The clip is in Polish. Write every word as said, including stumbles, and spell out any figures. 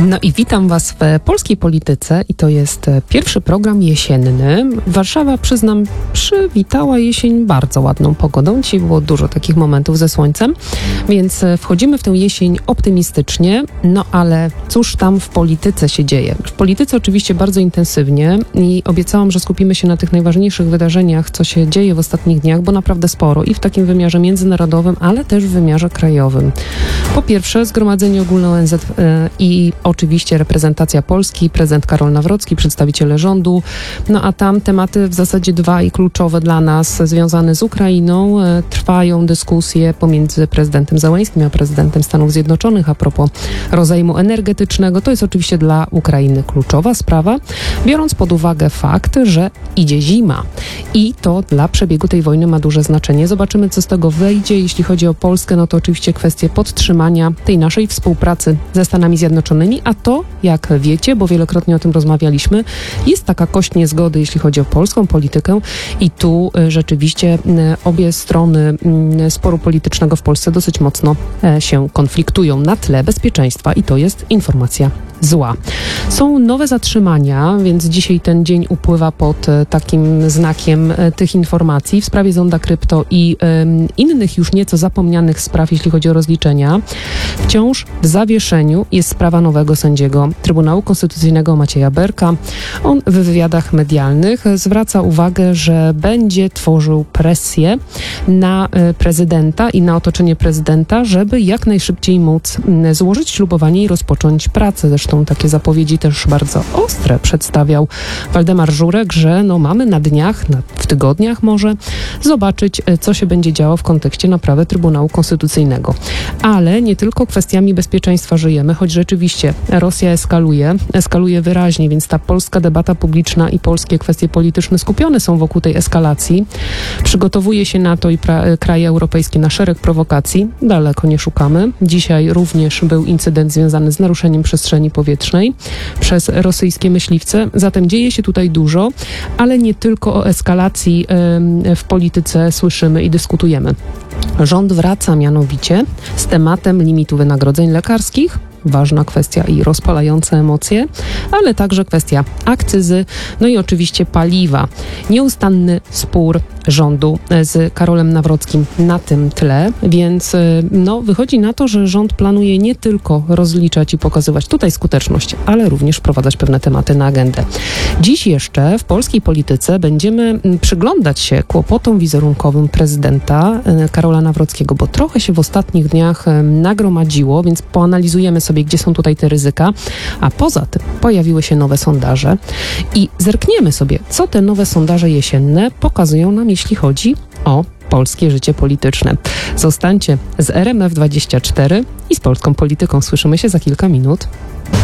No i witam Was w Polskiej Polityce i to jest pierwszy program jesienny. Warszawa, przyznam, przywitała jesień bardzo ładną pogodą. Dzisiaj było dużo takich momentów ze słońcem, więc wchodzimy w tę jesień optymistycznie, no ale cóż tam w polityce się dzieje? W polityce oczywiście bardzo intensywnie i obiecałam, że skupimy się na tych najważniejszych wydarzeniach, co się dzieje w ostatnich dniach, bo naprawdę sporo i w takim wymiarze międzynarodowym, ale też w wymiarze krajowym. Po pierwsze, Zgromadzenie Ogólne O N Z i oczywiście reprezentacja Polski, prezydent Karol Nawrocki, przedstawiciele rządu, no a tam tematy w zasadzie dwa i kluczowe dla nas związane z Ukrainą. Trwają dyskusje pomiędzy prezydentem Zełenskim a prezydentem Stanów Zjednoczonych a propos rozejmu energetycznego. To jest oczywiście dla Ukrainy kluczowa sprawa, biorąc pod uwagę fakt, że idzie zima i to dla przebiegu tej wojny ma duże znaczenie. Zobaczymy, co z tego wyjdzie. Jeśli chodzi o Polskę, no to oczywiście kwestie podtrzymania tej naszej współpracy ze Stanami Zjednoczonymi, a to, jak wiecie, bo wielokrotnie o tym rozmawialiśmy, jest taka kość niezgody, jeśli chodzi o polską politykę i tu y, rzeczywiście y, obie strony y, sporu politycznego w Polsce dosyć mocno y, się konfliktują na tle bezpieczeństwa i to jest informacja zła. Są nowe zatrzymania, więc dzisiaj ten dzień upływa pod y, takim znakiem y, tych informacji w sprawie Zonda Krypto i y, innych już nieco zapomnianych spraw, jeśli chodzi o rozliczenia. Wciąż w zawieszeniu jest sprawa nowego sędziego Trybunału Konstytucyjnego Macieja Berka. On w wywiadach medialnych zwraca uwagę, że będzie tworzył presję na prezydenta i na otoczenie prezydenta, żeby jak najszybciej móc złożyć ślubowanie i rozpocząć pracę. Zresztą takie zapowiedzi też bardzo ostre przedstawiał Waldemar Żurek, że no mamy na dniach, na, w tygodniach może zobaczyć, co się będzie działo w kontekście naprawy Trybunału Konstytucyjnego. Ale nie tylko kwestiami bezpieczeństwa żyjemy, choć rzeczywiście Rosja eskaluje, eskaluje wyraźnie, więc ta polska debata publiczna i polskie kwestie polityczne skupione są wokół tej eskalacji. Przygotowuje się NATO i pra- kraje europejskie na szereg prowokacji. Daleko nie szukamy. Dzisiaj również był incydent związany z naruszeniem przestrzeni powietrznej przez rosyjskie myśliwce. Zatem dzieje się tutaj dużo, ale nie tylko o eskalacji y, w polityce słyszymy i dyskutujemy. Rząd wraca mianowicie z tematem limitu wynagrodzeń lekarskich. Ważna kwestia i rozpalające emocje, ale także kwestia akcyzy, no i oczywiście paliwa. Nieustanny spór rządu z Karolem Nawrockim na tym tle, więc no, wychodzi na to, że rząd planuje nie tylko rozliczać i pokazywać tutaj skuteczność, ale również wprowadzać pewne tematy na agendę. Dziś jeszcze w polskiej polityce będziemy przyglądać się kłopotom wizerunkowym prezydenta Karola Nawrockiego, bo trochę się w ostatnich dniach nagromadziło, więc poanalizujemy sobie, gdzie są tutaj te ryzyka, a poza tym pojawiły się nowe sondaże i zerkniemy sobie, co te nowe sondaże jesienne pokazują nam, jeśli chodzi o polskie życie polityczne. Zostańcie z R M F dwadzieścia cztery i z polską polityką. Słyszymy się za kilka minut.